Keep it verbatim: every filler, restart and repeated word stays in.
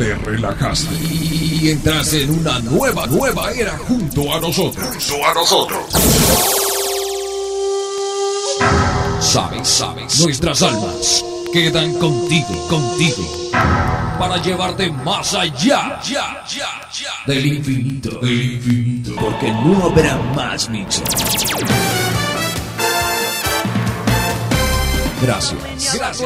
te relajaste y entras en una nueva, nueva era junto a nosotros. Junto a nosotros. Sabes, sabes, nuestras almas quedan contigo, contigo, para llevarte más allá, ya, ya, ya, del infinito, del infinito, porque no habrá más Mixer. Gracias. Gracias.